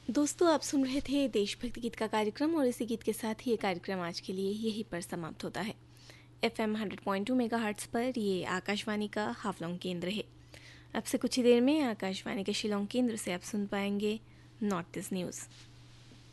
दोस्तों, आप सुन रहे थे देशभक्ति गीत का कार्यक्रम और इसी गीत के साथ ही ये कार्यक्रम आज के लिए यहीं पर समाप्त होता है। FM 100.2 मेगाहर्ट्ज़ पर ये आकाशवाणी का हाफलॉन्ग केंद्र है। अब से कुछ ही देर में आकाशवाणी के शिलोंग केंद्र से आप सुन पाएंगे नॉर्थ ईस्ट न्यूज़।